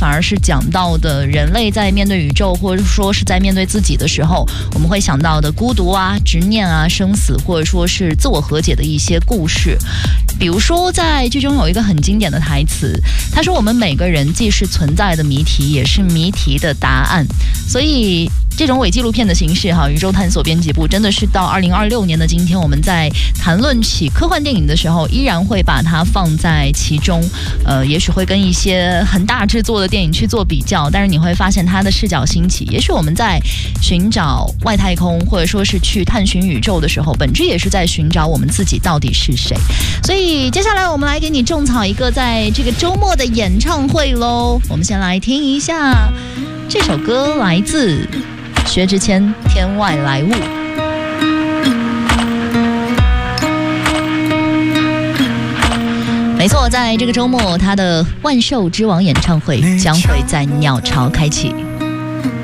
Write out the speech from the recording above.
反而是讲到的人类在面对宇宙，或者说是在面对自己的时候，我们会想到的孤独啊、执念啊、生死，或者说是自我和解的一些故事。比如说在剧中有一个很经典的台词，他说我们每个人既是存在的谜题，也是谜题的答案。所以这种伪纪录片的形式宇宙探索编辑部真的是到2026年的今天，我们在谈论起科幻电影的时候，依然会把它放在其中。也许会跟一些很大制作的电影去做比较，但是你会发现它的视角新奇。也许我们在寻找外太空，或者说是去探寻宇宙的时候，本质也是在寻找我们自己到底是谁。所以接下来我们来给你种草一个在这个周末的演唱会咯。我们先来听一下这首歌，来自薛之谦《天外来物》。没错，在这个周末，他的万兽之王演唱会将会在鸟巢开启。